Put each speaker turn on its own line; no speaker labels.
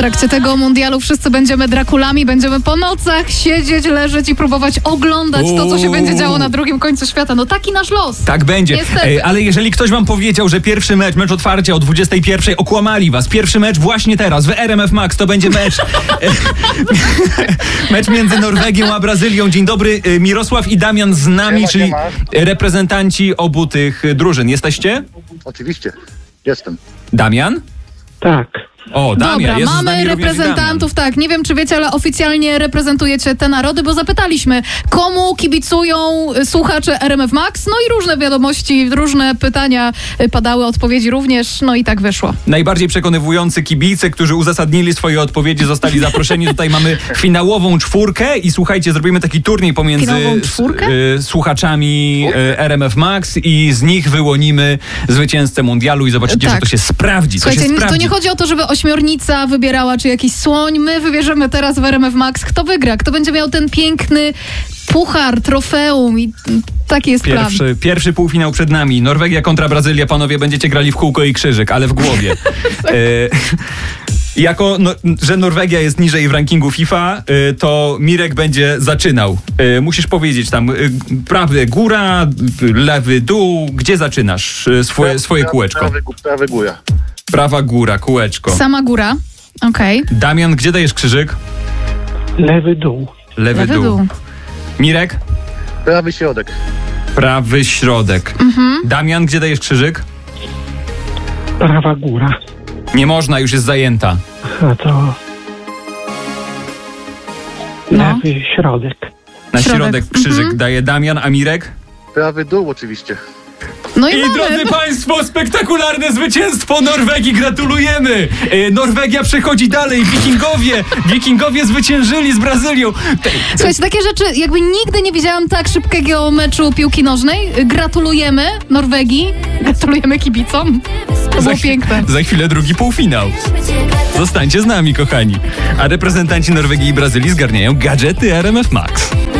trakcie tego mundialu wszyscy będziemy Drakulami, będziemy po nocach siedzieć, leżeć i próbować oglądać to, co się będzie działo na drugim końcu świata. No taki nasz los.
Tak będzie.
Niestety.
Ale jeżeli ktoś wam powiedział, że pierwszy mecz otwarcia o 21:00, okłamali was. Pierwszy mecz właśnie teraz w RMF Max to będzie mecz mecz między Norwegią a Brazylią. Dzień dobry, Mirosław i Damian z nami, czyli reprezentanci obu tych drużyn. Jesteście?
Oczywiście, jestem.
Damian?
Tak.
O, Damian.
Dobra,
jest z
mamy
nami również
reprezentantów, tak. Nie wiem, czy wiecie, ale oficjalnie reprezentujecie te narody, bo zapytaliśmy, komu kibicują słuchacze RMF Max. No i różne wiadomości, różne pytania padały, odpowiedzi również, no i tak wyszło.
Najbardziej przekonywujący kibice, którzy uzasadnili swoje odpowiedzi, zostali zaproszeni. Tutaj mamy finałową czwórkę i słuchajcie, zrobimy taki turniej pomiędzy słuchaczami RMF Max i z nich wyłonimy zwycięzcę mundialu i zobaczycie,
tak,
że to się sprawdzi.
Słuchajcie, to nie chodzi o to, żeby ośmiornica wybierała, czy jakiś słoń. My wybierzemy teraz w RMF Max, kto wygra, kto będzie miał ten piękny puchar, trofeum i taki jest plan.
Pierwszy półfinał przed nami. Norwegia kontra Brazylia. Panowie, będziecie grali w kółko i krzyżyk, ale w głowie. Że Norwegia jest niżej w rankingu FIFA, to Mirek będzie zaczynał. Musisz powiedzieć tam prawy góra, lewy dół. Gdzie zaczynasz swoje kółeczko?
Prawy góra.
Prawa góra, kółeczko.
Sama góra, okej.
Damian, gdzie dajesz krzyżyk?
Lewy dół.
Lewy dół. Mirek?
Prawy środek.
Prawy środek. Damian, gdzie dajesz krzyżyk?
Prawa góra.
Nie można, już jest zajęta.
A to... Lewy środek.
Na środek krzyżyk daje Damian, a Mirek?
Prawy dół oczywiście.
No i
drodzy państwo, spektakularne zwycięstwo Norwegii, gratulujemy! Norwegia przechodzi dalej, Wikingowie zwyciężyli z Brazylią.
Słuchajcie, takie rzeczy, jakby nigdy nie widziałam tak szybkiego meczu piłki nożnej. Gratulujemy Norwegii, gratulujemy kibicom. To było piękne.
Za chwilę drugi półfinał. Zostańcie z nami, kochani. A reprezentanci Norwegii i Brazylii zgarniają gadżety RMF Max.